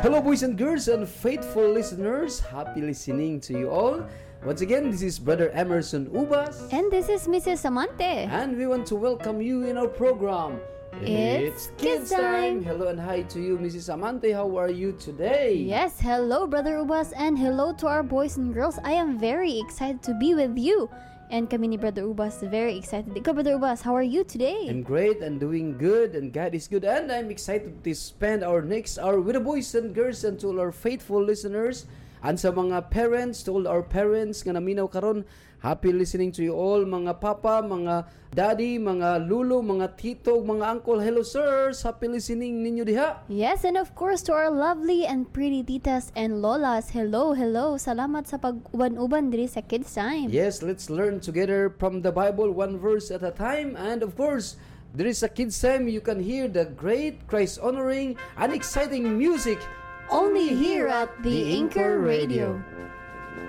Hello, boys and girls and faithful listeners. Happy listening to you all. Once again, this is Brother Emerson Ubas. And this is Mrs. Amante. And we want to welcome you in our program. It's Kids Time. Hello and hi to you, Mrs. Amante. How are you today? Yes, hello, Brother Ubas, and hello to our boys and girls. I am very excited to be with you. And kami ni Brother Ubas, very excited. Ikaw, Brother Ubas, how are you today? I'm great and doing good, and God is good. And I'm excited to spend our next hour with the boys and girls and to all our faithful listeners. And sa mga parents, to all our parents nga naminaw karon, happy listening to you all, mga papa, mga daddy, mga lulo, mga tito, mga uncle. Hello, sirs. Happy listening ninyo diha. Yes, and of course to our lovely and pretty titas and lolas. Hello, hello. Salamat sa pag-uban-uban diri sa Kids Time. Yes, let's learn together from the Bible, one verse at a time. And of course, there is a Kids Time. You can hear the great, Christ-honoring, and exciting music Only here at the Anchor Radio.